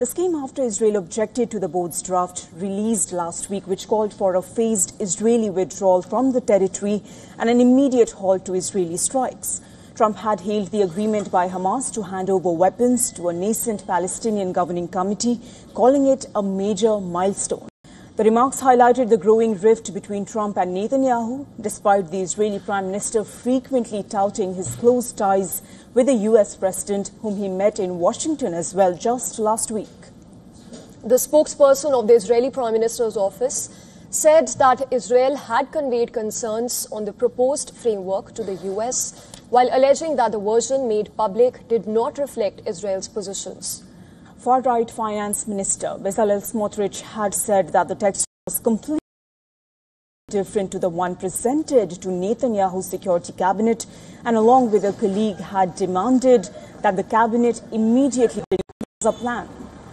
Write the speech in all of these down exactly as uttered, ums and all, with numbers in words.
This came after Israel objected to the board's draft released last week, which called for a phased Israeli withdrawal from the territory and an immediate halt to Israeli strikes. Trump had hailed the agreement by Hamas to hand over weapons to a nascent Palestinian governing committee, calling it a major milestone. The remarks highlighted the growing rift between Trump and Netanyahu, despite the Israeli Prime Minister frequently touting his close ties with the U S President, whom he met in Washington as well just last week. The spokesperson of the Israeli Prime Minister's office said that Israel had conveyed concerns on the proposed framework to the U S, while alleging that the version made public did not reflect Israel's positions. Far-right Finance Minister Bezalel Smotrich had said that the text was completely different to the one presented to Netanyahu's security cabinet, and along with a colleague had demanded that the cabinet immediately release a plan.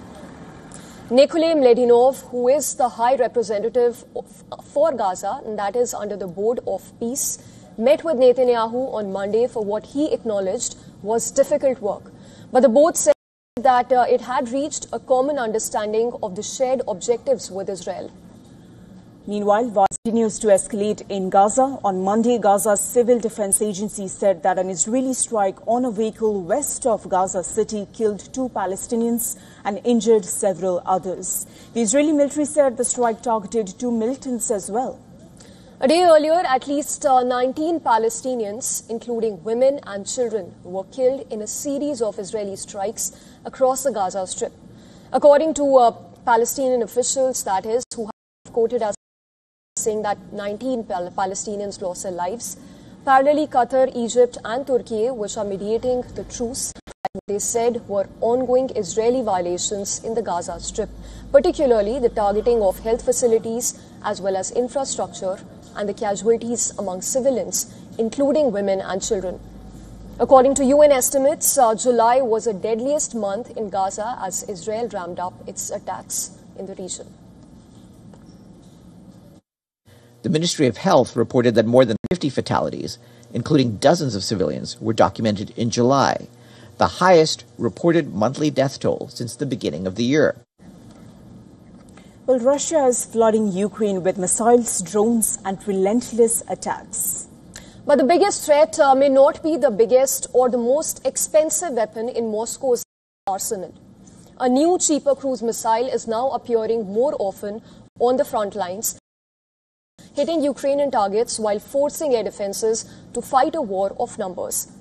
Nikolay Mledinov, who is the High Representative for Gaza, and that is under the Board of Peace, met with Netanyahu on Monday for what he acknowledged was difficult work. But the board said that uh, it had reached a common understanding of the shared objectives with Israel. Meanwhile, violence continues to escalate in Gaza. On Monday, Gaza's Civil Defense Agency said that an Israeli strike on a vehicle west of Gaza City killed two Palestinians and injured several others. The Israeli military said the strike targeted two militants as well. A day earlier, at least uh, nineteen Palestinians, including women and children, were killed in a series of Israeli strikes across the Gaza Strip. According to uh, Palestinian officials, that is, who have quoted as saying that nineteen Pal Palestinians lost their lives. Parallelly, Qatar, Egypt and Turkey, which are mediating the truce, they said were ongoing Israeli violations in the Gaza Strip, particularly the targeting of health facilities as well as infrastructure and the casualties among civilians, including women and children. According to U N estimates, uh, July was the deadliest month in Gaza as Israel ramped up its attacks in the region. The Ministry of Health reported that more than fifty fatalities, including dozens of civilians, were documented in July, the highest reported monthly death toll since the beginning of the year. Well, Russia is flooding Ukraine with missiles, drones and relentless attacks. But the biggest threat uh, may not be the biggest or the most expensive weapon in Moscow's arsenal. A new, cheaper cruise missile is now appearing more often on the front lines, hitting Ukrainian targets while forcing air defenses to fight a war of numbers.